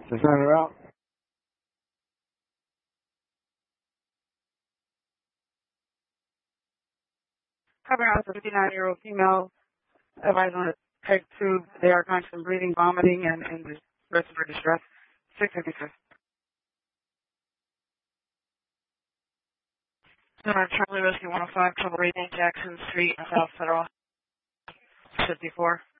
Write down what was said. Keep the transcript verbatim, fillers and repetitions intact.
To send her out. Covering out a fifty-nine-year-old female advised on a type two. They are constant breathing, vomiting, and, and respiratory distress. six fifty-six. Uh, Charlie Whiskey one oh five, Trouble Rating, Jackson Street, South Federal, fifty-four.